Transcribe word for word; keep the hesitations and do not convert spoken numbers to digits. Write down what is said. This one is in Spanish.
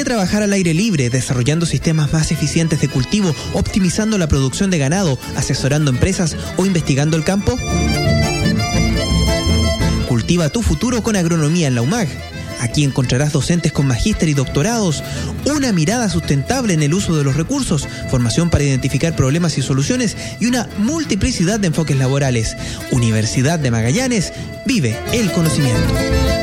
trabajar al aire libre, desarrollando sistemas más eficientes de cultivo, optimizando la producción de ganado, asesorando empresas o investigando el campo? Cultiva tu futuro con agronomía en la U M A G. Aquí encontrarás docentes con magíster y doctorados, una mirada sustentable en el uso de los recursos, formación para identificar problemas y soluciones y una multiplicidad de enfoques laborales. Universidad de Magallanes, vive el conocimiento.